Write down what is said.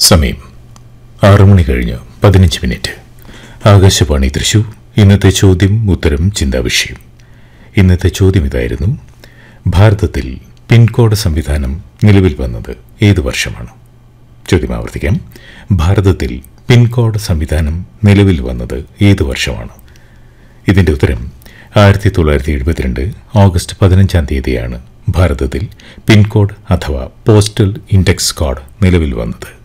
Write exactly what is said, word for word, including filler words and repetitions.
സമയം ആറു മണി കഴിഞ്ഞ് പതിനഞ്ച് മിനിറ്റ്. ആകാശവാണി തൃശൂർ. ഇന്നത്തെ ചോദ്യം ഉത്തരം ചിന്താവിഷയം. ഇന്നത്തെ ചോദ്യം ഇതായിരുന്നു: ഭാരതത്തിൽ പിൻകോഡ് സംവിധാനം നിലവിൽ വന്നത് ഏതു വർഷമാണ്? ചോദ്യം ആവർത്തിക്കാം. ഭാരതത്തിൽ പിൻകോഡ് സംവിധാനം നിലവിൽ വന്നത് ഏതു വർഷമാണ്? ഇതിൻ്റെ ഉത്തരം ആയിരത്തി തൊള്ളായിരത്തി എഴുപത്തിരണ്ട് ഓഗസ്റ്റ് പതിനഞ്ചാം തീയതിയാണ് ഭാരതത്തിൽ പിൻകോഡ് അഥവാ പോസ്റ്റൽ ഇൻഡെക്സ് കോഡ് നിലവിൽ വന്നത്.